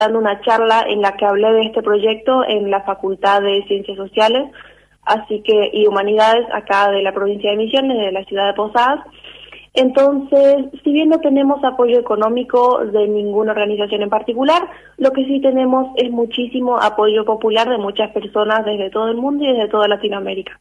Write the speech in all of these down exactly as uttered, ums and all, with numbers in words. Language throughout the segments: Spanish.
dando una charla en la que hablé de este proyecto en la Facultad de Ciencias Sociales así que y Humanidades acá de la provincia de Misiones, de la ciudad de Posadas. Entonces, si bien no tenemos apoyo económico de ninguna organización en particular, lo que sí tenemos es muchísimo apoyo popular de muchas personas desde todo el mundo y desde toda Latinoamérica.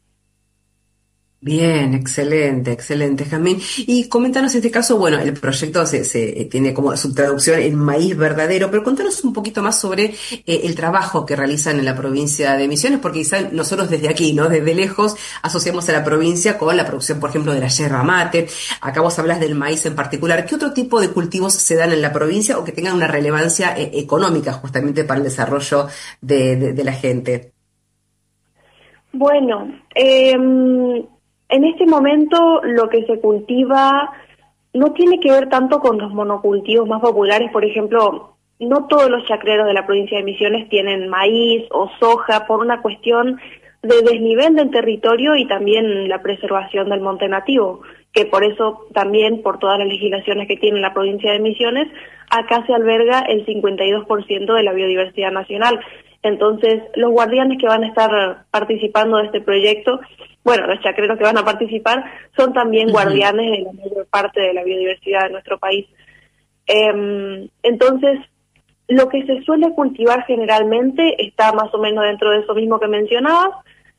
Bien, excelente, excelente, Jazmín. Y coméntanos en este caso, bueno, el proyecto se, se tiene como su traducción en maíz verdadero, pero contanos un poquito más sobre eh, el trabajo que realizan en la provincia de Misiones, porque quizá nosotros desde aquí, ¿no? Desde lejos asociamos a la provincia con la producción, por ejemplo, de la yerba mate. Acá vos hablas del maíz en particular. ¿Qué otro tipo de cultivos se dan en la provincia o que tengan una relevancia eh, económica justamente para el desarrollo de, de, de la gente? Bueno, eh... en este momento lo que se cultiva no tiene que ver tanto con los monocultivos más populares. Por ejemplo, no todos los chacreros de la provincia de Misiones tienen maíz o soja por una cuestión de desnivel del territorio y también la preservación del monte nativo, que por eso también, por todas las legislaciones que tiene la provincia de Misiones, acá se alberga el cincuenta y dos por ciento de la biodiversidad nacional. Entonces, los guardianes que van a estar participando de este proyecto, bueno, los chacreros que van a participar, son también uh-huh. guardianes de la mayor parte de la biodiversidad de nuestro país. Eh, entonces, lo que se suele cultivar generalmente está más o menos dentro de eso mismo que mencionabas,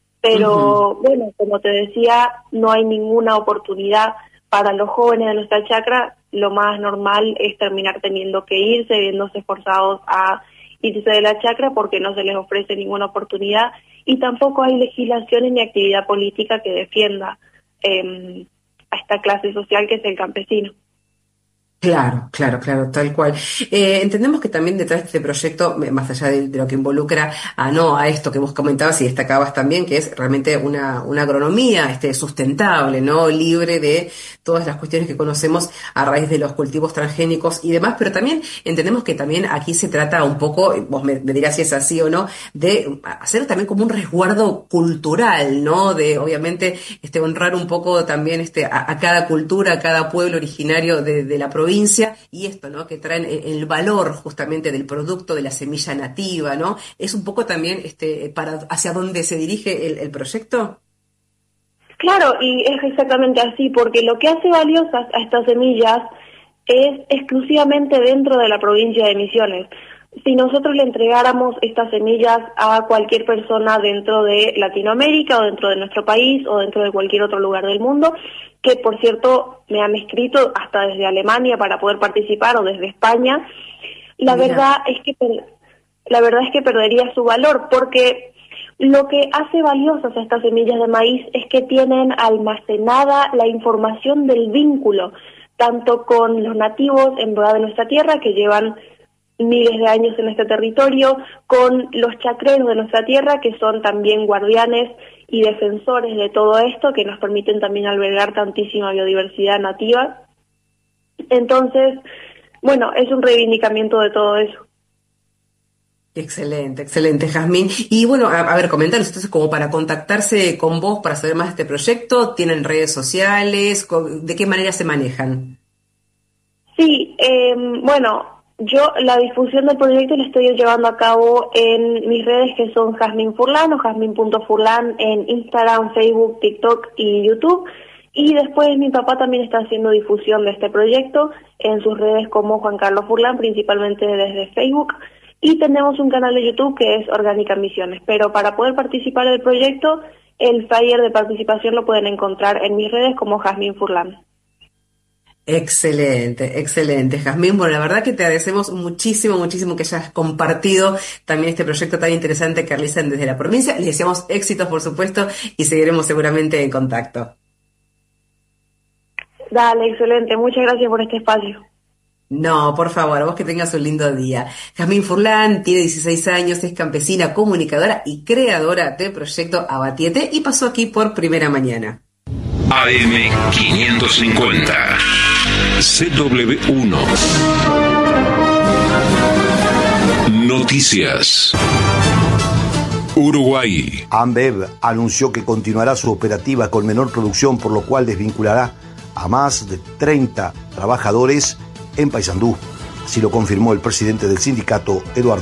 pero uh-huh. bueno, como te decía, no hay ninguna oportunidad para los jóvenes de nuestra chacra. Lo más normal es terminar teniendo que irse, viéndose forzados a irse de la chacra porque no se les ofrece ninguna oportunidad y tampoco hay legislaciones ni actividad política que defienda eh, a esta clase social que es el campesino. Claro, claro, claro, tal cual. Eh, entendemos que también detrás de este proyecto, más allá de, de lo que involucra a no a esto que vos comentabas y destacabas también, que es realmente una, una agronomía este, sustentable, ¿no? Libre de todas las cuestiones que conocemos a raíz de los cultivos transgénicos y demás, pero también entendemos que también aquí se trata un poco, vos me, me dirás si es así o no, de hacer también como un resguardo cultural, ¿no? De obviamente este honrar un poco también este a, a cada cultura, a cada pueblo originario de, de la provincia. Y esto, ¿no? Que traen el valor justamente del producto de la semilla nativa, ¿no? Es un poco también este para hacia dónde se dirige el, el proyecto. Claro, y es exactamente así, porque lo que hace valiosas a estas semillas es exclusivamente dentro de la provincia de Misiones. Si nosotros le entregáramos estas semillas a cualquier persona dentro de Latinoamérica o dentro de nuestro país o dentro de cualquier otro lugar del mundo, que por cierto me han escrito hasta desde Alemania para poder participar o desde España, la Mira. verdad es que la verdad es que perdería su valor, porque lo que hace valiosas a estas semillas de maíz es que tienen almacenada la información del vínculo, tanto con los nativos en verdad de nuestra tierra que llevan miles de años en este territorio, con los chacreros de nuestra tierra, que son también guardianes y defensores de todo esto, que nos permiten también albergar tantísima biodiversidad nativa. Entonces, bueno, es un reivindicamiento de todo eso. Excelente, excelente, Jazmín. Y bueno, a, a ver, comentanos entonces como para contactarse con vos para saber más de este proyecto, ¿tienen redes sociales? ¿De qué manera se manejan? Sí, eh, bueno... Yo la difusión del proyecto la estoy llevando a cabo en mis redes que son Jazmín Furlan o jazmín punto furlan en Instagram, Facebook, TikTok y YouTube. Y después mi papá también está haciendo difusión de este proyecto en sus redes como Juan Carlos Furlan, principalmente desde Facebook. Y tenemos un canal de YouTube que es Orgánica Misiones. Pero para poder participar del proyecto, el flyer de participación lo pueden encontrar en mis redes como Jazmín Furlan. Excelente, excelente, Jazmín. Bueno, la verdad que te agradecemos muchísimo, muchísimo que hayas compartido también este proyecto tan interesante que realizan desde la provincia. Les deseamos éxitos, por supuesto, y seguiremos seguramente en contacto. Dale, excelente. Muchas gracias por este espacio. No, por favor, a vos que tengas un lindo día. Jazmín Furlan tiene dieciséis años, es campesina, comunicadora y creadora del proyecto Abatiete y pasó aquí por Primera Mañana. A M quinientos cincuenta, C W uno. Noticias. Uruguay. Ambev anunció que continuará su operativa con menor producción, por lo cual desvinculará a más de treinta trabajadores en Paysandú. Así lo confirmó el presidente del sindicato, Eduardo